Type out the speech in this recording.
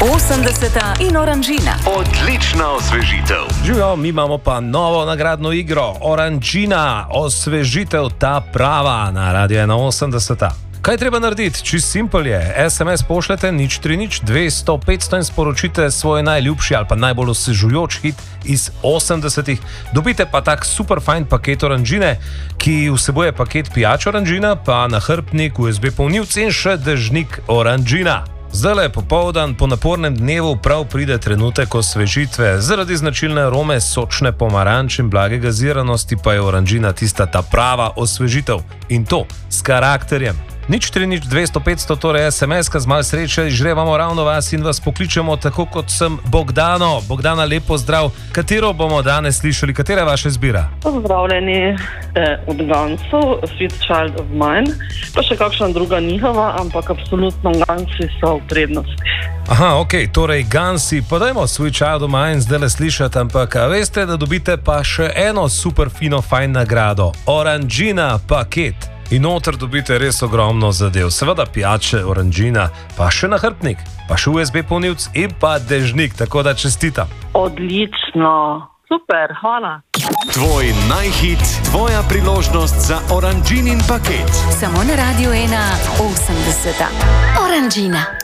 80 in Oranžina. Odlična osvežitev. Živijo, mi imamo pa novo nagradno igro. Oranžina, osvežitev ta prava na Radio 81. Kaj treba narediti? Čisto simpel je. SMS pošljete 030 200 500 in sporočite svoj najljubši ali pa najbolj osvežujoč hit iz 80-ih. Dobite pa tak super fajn paket oranžine, ki vsebuje paket pijač oranžina, pa nahrbtnik, USB polnilec in še dežnik oranžina. Zdajle popoldan po napornem dnevu prav pride trenutek osvežitve. Zaradi značilne arome sočne pomaranč in blage gaziranosti pa je oranžina tista ta prava osvežitev. In to s karakterjem. 030 200 500, torej SMS-ka z malo sreče, žrevamo ravno vas in vas pokličemo tako kot sem Bogdano. Bogdana, lepo zdrav. Katero bomo danes slišali? Katera je vaša izbira? Pozdravljeni od Gansov, Sweet Child of Mine, pa še kakšna druga njihova, ampak absolutno Gansi so v prednosti. Aha, ok, torej Gansi, pa dajmo Sweet Child of Mine zdaj le slišati, ampak a veste, da dobite pa še eno super fino fajn nagrado. Oranžina paket. In noter dobite res ogromno zadev. Seveda pijače, oranžina, pa še nahrbtnik, pa še USB polnilec in pa dežnik, tako da čestitam. Odlično, super, hvala. Tvoj najhit, tvoja priložnost za oranžinin paket. Samo na Radio 1 80. Oranžina.